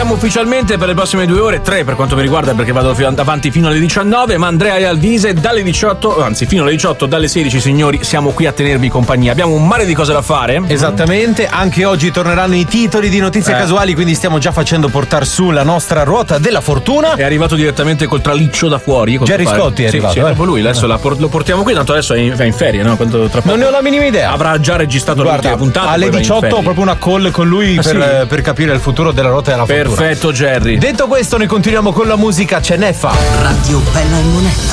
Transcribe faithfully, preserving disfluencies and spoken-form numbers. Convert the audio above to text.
chiudiamo ufficialmente per le prossime due ore, tre per quanto mi riguarda, perché vado avanti fino alle diciannove, ma Andrea e Alvise dalle diciotto, anzi fino alle diciotto, dalle sedici, signori, siamo qui a tenervi compagnia. Abbiamo un mare di cose da fare. Esattamente, anche oggi torneranno i titoli di notizie eh. casuali, quindi stiamo già facendo portare su la nostra ruota della fortuna. È arrivato direttamente col traliccio da fuori. Gerry Scotti è sì, arrivato. Sì, eh. è proprio lui, adesso la por- lo portiamo qui, tanto adesso è in, è in ferie, no? Quando, tra poco non ne ho la minima idea. Avrà già registrato Guarda, le puntate. alle diciotto ho proprio una call con lui ah, per, sì? per capire il futuro della ruota della fortuna. Perfetto, Gerry. Detto questo, noi continuiamo con la musica. C'è Neffa. Radio Bella e Monella.